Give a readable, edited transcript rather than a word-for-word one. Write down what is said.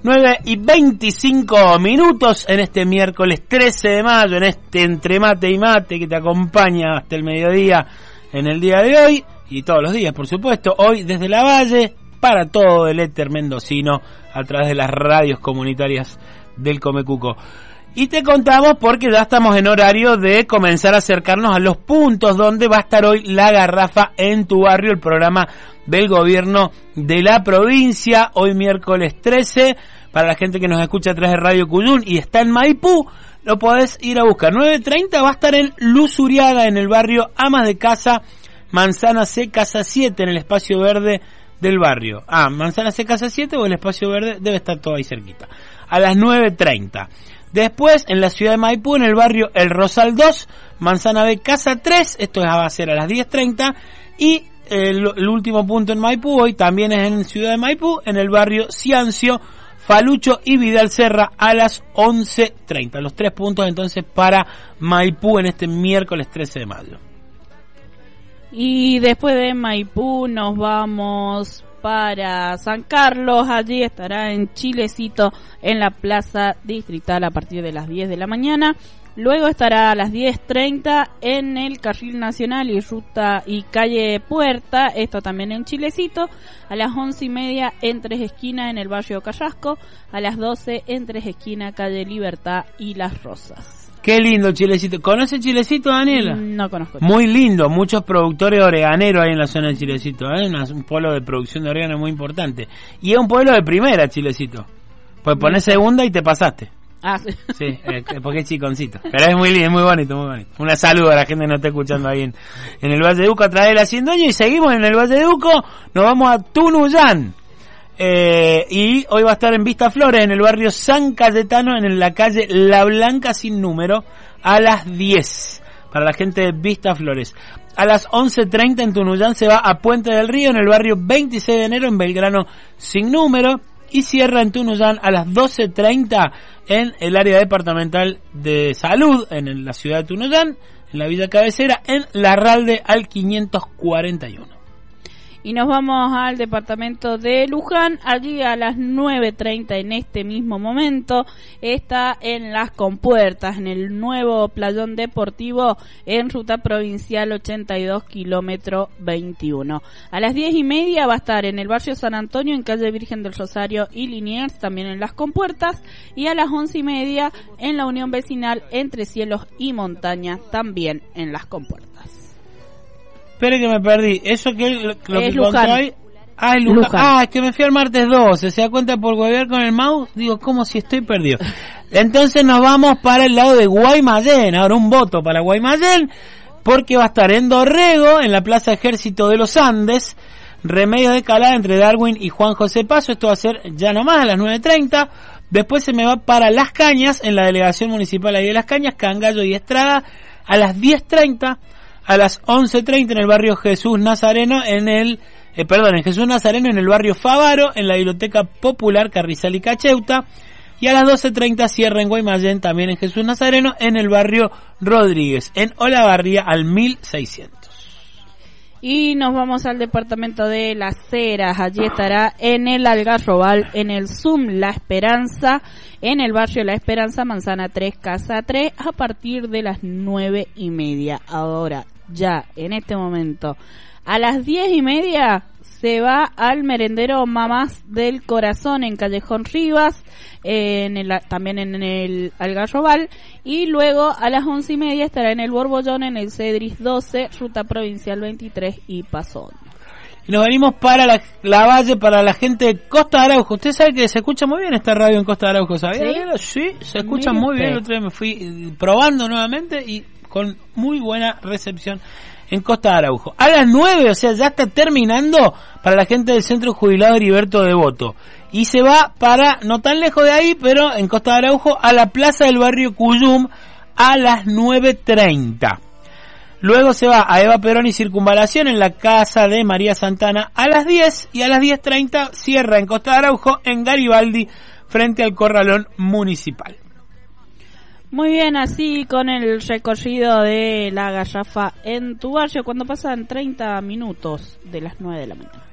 9:25 en este miércoles 13 de mayo, en este entre mate y mate que te acompaña hasta el mediodía en el día de hoy y todos los días, por supuesto. Hoy desde la Valle para todo el éter mendocino a través de las radios comunitarias del Comecuco. Y te contamos porque ya estamos en horario de comenzar a acercarnos a los puntos donde va a estar hoy La Garrafa en tu barrio, el programa del gobierno de la provincia, hoy miércoles 13, para la gente que nos escucha a través de Radio Cuyún y está en Maipú, lo podés ir a buscar. 9:30 va a estar en Luzuriaga, en el barrio Amas de Casa, Manzana C, Casa 7, en el espacio verde del barrio. Manzana C, Casa 7 o el espacio verde, debe estar todo ahí cerquita. A las 9:30. Después, en la ciudad de Maipú, en el barrio El Rosal 2, Manzana B, Casa 3, esto va a ser a las 10:30, y el último punto en Maipú, hoy también es en ciudad de Maipú, en el barrio Ciancio, Falucho y Vidal Serra a las 11:30. Los 3 puntos entonces para Maipú en este miércoles 13 de mayo. Y después de Maipú nos vamos para San Carlos. Allí estará en Chilecito, en la Plaza Distrital a partir de las 10 de la mañana. Luego estará a las 10:30 en el Carril Nacional y Ruta y Calle Puerta, esto también en Chilecito. A las 11:30 en Tres Esquinas en el barrio Carrasco. A las 12 en Tres Esquinas, Calle Libertad y Las Rosas. Qué lindo Chilecito. ¿Conoce Chilecito, Daniela? No conozco. Muy lindo, muchos productores oreganeros ahí en la zona de Chilecito, un pueblo de producción de orégano muy importante. Y es un pueblo de primera, Chilecito. Pues ponés segunda y te pasaste. Sí. Sí, porque es chiconcito. Pero es muy lindo, es muy bonito, muy bonito. Un saludo a la gente que nos está escuchando ahí en el Valle de Uco a través de la Ciendoña. Y seguimos en el Valle de Uco, nos vamos a Tunuyán. Y hoy va a estar en Vista Flores, en el barrio San Cayetano, en la calle La Blanca sin número, a las 10, para la gente de Vista Flores. A las 11:30 en Tunuyán se va a Puente del Río, en el barrio 26 de enero, en Belgrano sin número, y cierra en Tunuyán a las 12:30 en el área departamental de salud, en la ciudad de Tunuyán, en la villa cabecera, en Larralde al 541. Y nos vamos al departamento de Luján. Allí a las 9:30 en este mismo momento está en Las Compuertas, en el nuevo playón deportivo en ruta provincial 82 kilómetro 21. A las 10:30 va a estar en el barrio San Antonio, en calle Virgen del Rosario y Liniers, también en Las Compuertas. Y a las 11:30 en la unión vecinal Entre Cielos y Montañas, también en Las Compuertas. Espere que me perdí. ¿Eso que lo que Luján. contó ahí? Es Luján. Es que me fui al martes 12. ¿Se da cuenta por huevear con el mouse? Digo, ¿cómo si estoy perdido? Entonces nos vamos para el lado de Guaymallén. Ahora un voto para Guaymallén, porque va a estar en Dorrego, en la Plaza Ejército de los Andes, Remedios de Calada entre Darwin y Juan José Paso. Esto va a ser ya nomás a las 9:30. Después se me va para Las Cañas, en la delegación municipal ahí de Las Cañas, Cangallo y Estrada, a las 10:30. A las 11:30 en el barrio Jesús Nazareno, en Jesús Nazareno, en el barrio Favaro, en la Biblioteca Popular Carrizal y Cacheuta. Y a las 12:30 cierra en Guaymallén, también en Jesús Nazareno, en el barrio Rodríguez, en Olavarría al 1600. Y nos vamos al departamento de Las Heras. Allí estará en el Algarrobal, en el Zoom La Esperanza, en el barrio La Esperanza, Manzana 3, Casa 3, a partir de las 9:30. Ahora, ya, en este momento, a las 10:30 se va al merendero Mamás del Corazón en Callejón Rivas, también en el Algarrobal, y luego a las 11:30 estará en el Borbollón, en el Cedris 12, ruta provincial 23 y Pasón. Y nos venimos para la Valle, para la gente de Costa de Araujo. Usted sabe que se escucha muy bien esta radio en Costa de Araujo, ¿sabía? Sí, se escucha muy bien. El otro día me fui probando nuevamente y con muy buena recepción en Costa de Araujo. A las 9, o sea, ya está terminando para la gente del Centro Jubilado Heriberto Devoto. Y se va para, no tan lejos de ahí, pero en Costa de Araujo, a la Plaza del Barrio Cuyum a las 9:30. Luego se va a Eva Perón y Circunvalación en la casa de María Santana a las 10, y a las 10:30 cierra en Costa de Araujo, en Garibaldi, frente al Corralón Municipal. Muy bien, así con el recorrido de La Garrafa en tu barrio, cuando pasan 30 minutos de las 9 de la mañana.